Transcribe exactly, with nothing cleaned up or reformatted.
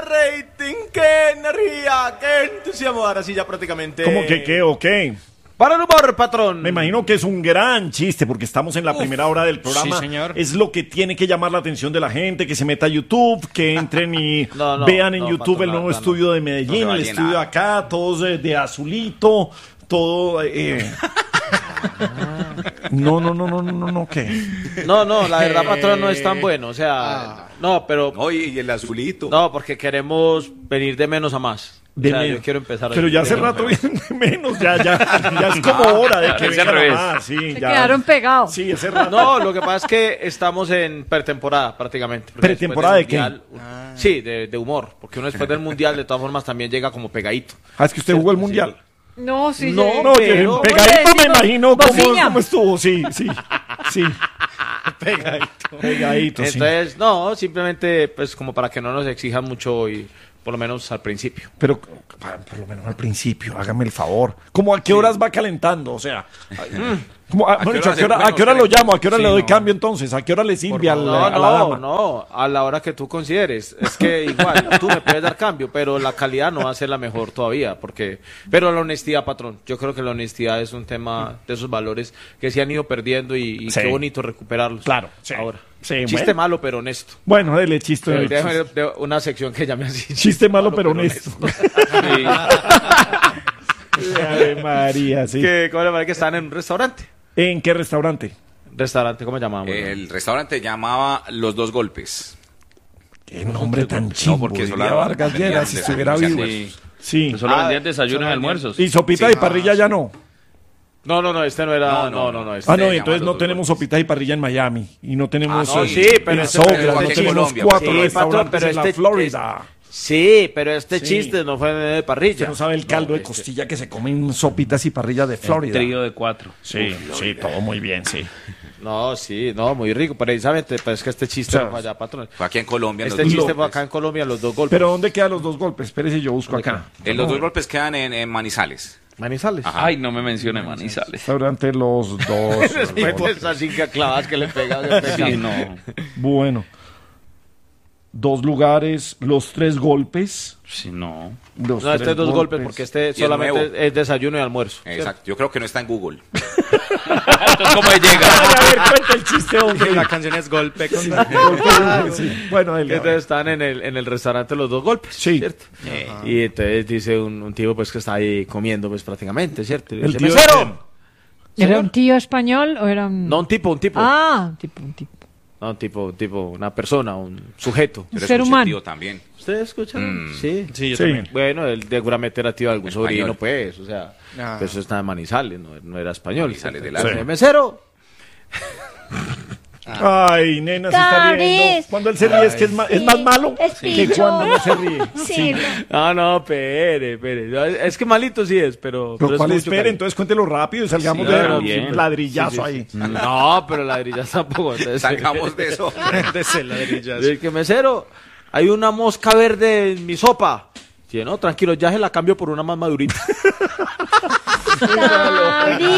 rating, qué energía, qué entusiasmo. Ahora sí ya prácticamente... ¿Cómo que qué o qué? Para el humor, patrón. Me imagino que es un gran chiste porque estamos en la Uf, primera hora del programa. sí, señor. Es lo que tiene que llamar la atención de la gente, que se meta a YouTube, que entren y No, no, vean en no, YouTube patrón, el nuevo no, no. estudio de No Medellín, se va a el llenar. estudio acá, todos de, de azulito, todo... Eh. No, no, no, no, no, no, no, ¿qué? No, no, la verdad, patrón, no es tan bueno. O sea, no, pero... Oye, y el azulito. No, porque queremos venir de menos a más. De o sea, menos. yo quiero empezar Pero ya hace rato vienen de menos, ya, ya, ya es como hora de que Es al vengan a revés. más, sí, Se ya. quedaron pegados. Sí, ese rato. No, lo que pasa es que estamos en pretemporada prácticamente. porque ¿Pretemporada después de del mundial- Sí, de, de humor. Porque uno después del mundial de todas formas también llega como pegadito. Ah, es que usted jugó el mundial. No, sí. No, sí. No, pero- que pegadito ¿Cómo le me decimos? imagino cómo, Bociña. cómo estuvo, sí, sí, sí. Pegadito. Pegadito, sí. Entonces, no, simplemente pues como para que no nos exijan mucho y por lo menos al principio. Pero pa- por lo menos al principio, hágame el favor. ¿Cómo a qué horas va calentando? O sea, ¿cómo, a, qué bueno, hora ¿a qué hora, se- a qué hora lo bueno, llamo? ¿A qué hora sí, le doy no. cambio entonces? ¿A qué hora le sirve al- No, a la no, dama? no, a la hora que tú consideres. Es que igual, tú me puedes dar cambio, pero la calidad no va a ser la mejor todavía, porque... Pero la honestidad, patrón, yo creo que la honestidad es un tema de esos valores que se han ido perdiendo y, y Sí. qué bonito recuperarlos. Claro, sí. Ahora. Sí, Chiste bueno. malo, pero honesto. Bueno, dele chiste. Pero chiste, déjame de una sección que llame así. chiste malo pero honesto. Sí. Ave María, sí. Que, ¿cómo le parece que están en un restaurante? ¿En qué restaurante? Restaurante, ¿cómo llamamos? El restaurante llamaba Los Dos Golpes. Qué nombre tan chimbo. porque eso diría la- Vargas vendían Lleras si estuviera desayunos y vivo. Sí. Sí. Solo Ah, vendían desayunos y solo almuerzos. Y sopita y parrilla ya no. No, no, no, este no era... No, No, no, no, no. no. este- Ah, no, Se y entonces llaman no Los tenemos Dos sopita y parrilla en Miami. Y no tenemos Ah, no, eh, sí, pero en este- Sogras, pero no aquí en tenemos Colombia, cuatro sí, restaurantes patrón, pero en la este- Florida. Sí, pero este Sí. chiste no fue de parrilla. Usted no sabe el caldo de este- costilla que se comen sopitas y parrillas de Un Florida. trío de cuatro. Sí, sí, todo muy bien, sí. No, sí, no, muy rico, precisamente, pero es que este chiste O sea, no fue allá, patrón. Fue aquí en Colombia. en Este Los Dos chiste fue Golpes. acá en Colombia, los dos golpes. Pero ¿dónde quedan los dos golpes? Espérese, yo busco acá. Eh, los dos golpes quedan en, en Manizales. Manizales. Ajá. Ay, no me mencione Manizales. Restaurante Los Dos Después de Golpes. esas cinco clavadas que le pegan. que pegan. Sí, no. Bueno. Dos lugares, los tres golpes. Sí, no. Los No, este tres es dos golpes, porque este es solamente nuevo. es desayuno y almuerzo. Exacto. Yo creo que no está en Google. Entonces, ¿cómo llega? A ver, cuenta el chiste, hombre. La canción es golpe con... Sí. Bueno, él- Entonces están en el, en el restaurante los dos golpes, Sí. ¿cierto? Y entonces dice un, un tipo pues que está ahí comiendo pues prácticamente, ¿cierto? Y El dice, tío de ¡mesero! ¿Era un tío español o era un...? No, un tipo, un tipo. Ah, un tipo, un tipo. No, un tipo, un tipo, una persona, un sujeto. Un Pero ser escuché humano. tío también. ¿Ustedes escuchan? Mm. Sí. Sí, yo Sí. también. Bueno, él seguramente era tío de algún Español. sobrino, pues, o sea, Ah. pues eso está en Manizales, no, no era español. Manizales de Entonces, la- mesero. Ay, nena, se está riendo. Caris. Cuando él se ríe es que es, ma- es más malo Es que pillo. cuando no se ríe. Sí, no. Ah, no, pere, pere. No, Es es que malito sí es, pero... Pero pero ¿cuál es espere? mucho cariño. Entonces cuéntelo rápido y salgamos Sí, de claro, un bien. ladrillazo Sí, sí, sí. ahí. No, pero ladrillas tampoco. entonces- Salgamos de eso. Es que mesero, hay una mosca verde en mi sopa. Sí, no, tranquilo, ya se la cambio por una más madurita. Caris.